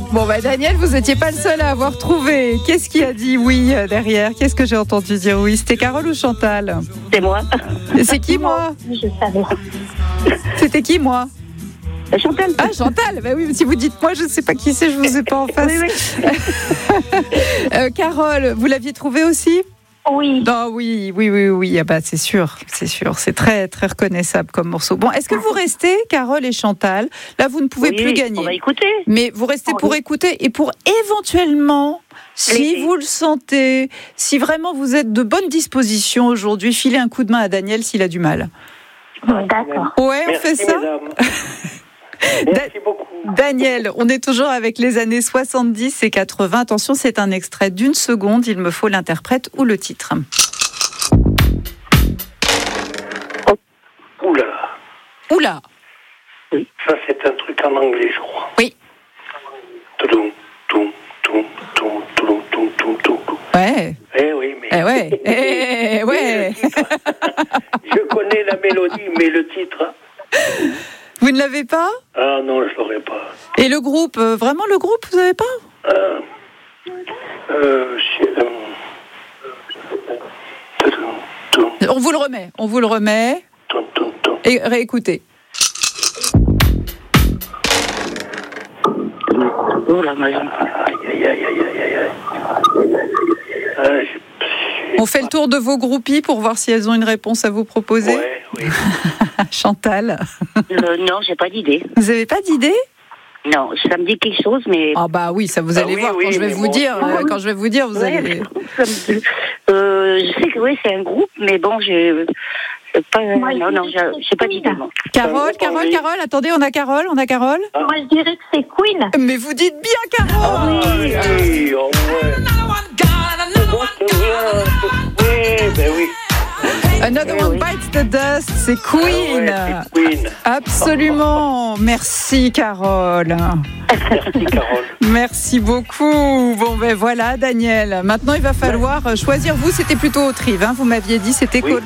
Bon, Daniel, vous n'étiez pas le seul à avoir trouvé. Qu'est-ce qui a dit oui derrière? Qu'est-ce que j'ai entendu dire oui? C'était Carole ou Chantal? C'est moi. C'est qui, moi? Je savais. C'était qui, moi? Chantal. Ah, Chantal. Oui, si vous dites moi, je ne sais pas qui c'est, je ne vous ai pas en face. Oui. Carole, vous l'aviez trouvé aussi? Oui. Non, oui. Ah c'est sûr. C'est très, très reconnaissable comme morceau. Bon, est-ce que vous restez, Carole et Chantal? Là, vous ne pouvez plus gagner. On va écouter. Mais vous restez pour écouter et pour éventuellement, si vous le sentez, si vraiment vous êtes de bonne disposition aujourd'hui, filer un coup de main à Daniel s'il a du mal. D'accord. Ouais, on fait ça. Merci beaucoup. Daniel, on est toujours avec les années 70 et 80. Attention, c'est un extrait d'1 seconde. Il me faut l'interprète ou le titre. Oula. Oui. Ça, c'est un truc en anglais, je crois. Oui. Ouais. Eh oui, mais... ouais. Je connais la mélodie, mais le titre... Vous ne l'avez pas? Ah non, je l'aurais pas. Et le groupe, vraiment le groupe, vous n'avez pas? On vous le remet. Et réécoutez. Oh la maison. On fait le tour de vos groupies pour voir si elles ont une réponse à vous proposer. Ouais, oui. Chantal. Non, j'ai pas d'idée. Vous n'avez pas d'idée? Non, ça me dit quelque chose, mais... Ah bah oui, ça vous allez voir quand je vais vous dire. Quand je vais vous dire, vous allez... Je sais que oui, c'est un groupe, mais bon, j'ai pas... Non, j'ai pas d'idée. Carole, attendez, on a Carole. Moi, je dirais que c'est Queen. Mais vous dites bien Carole. Oui, au moins. Oui. Another One Bites the Dust, c'est Queen. C'est Queen. Absolument. Merci Carole. Merci Carole. Merci beaucoup. Bon voilà Daniel. Maintenant il va falloir choisir. Vous c'était plutôt Autrive, hein. Vous m'aviez dit c'était